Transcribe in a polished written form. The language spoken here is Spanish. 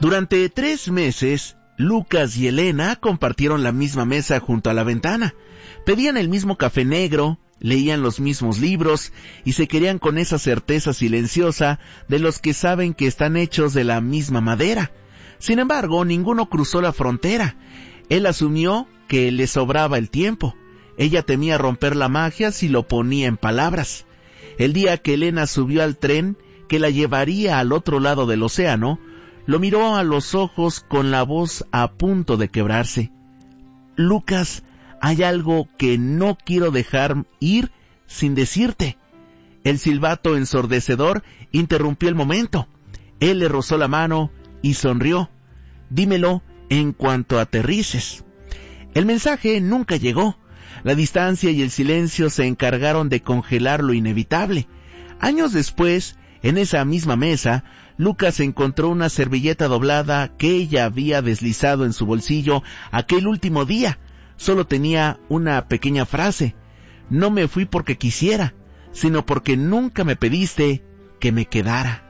Durante 3 meses, Lucas y Elena compartieron la misma mesa junto a la ventana. Pedían el mismo café negro, leían los mismos libros y se querían con esa certeza silenciosa de los que saben que están hechos de la misma madera. Sin embargo, ninguno cruzó la frontera. Él asumió que le sobraba el tiempo. Ella temía romper la magia si lo ponía en palabras. El día que Elena subió al tren que la llevaría al otro lado del océano, lo miró a los ojos con la voz a punto de quebrarse. Lucas, hay algo que no quiero dejar ir sin decirte. El silbato ensordecedor interrumpió el momento. Él le rozó la mano y sonrió. Dímelo en cuanto aterrices. El mensaje nunca llegó. La distancia y el silencio se encargaron de congelar lo inevitable. Años después, en esa misma mesa, Lucas encontró una servilleta doblada que ella había deslizado en su bolsillo aquel último día. Solo tenía una pequeña frase: no me fui porque quisiera, sino porque nunca me pediste que me quedara.